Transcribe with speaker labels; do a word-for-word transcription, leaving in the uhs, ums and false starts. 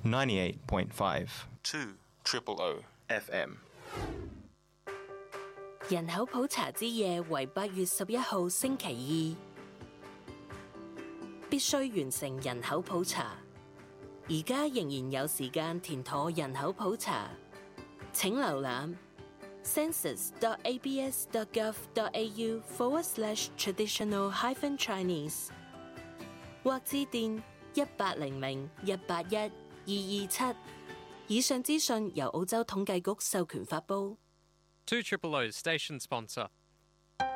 Speaker 1: ninety-eight point five
Speaker 2: two triple O
Speaker 1: F M。
Speaker 3: 人口普查之夜為八月十一號星期二，必須完成人口普查。而家仍然有時間填妥人口普查，請瀏覽 census.abs.gov.au forward slash traditional hyphen Chinese 或致電一八零零一八一二二七。以上資訊由澳洲統計局授權發布。
Speaker 4: two Triple O's station sponsor.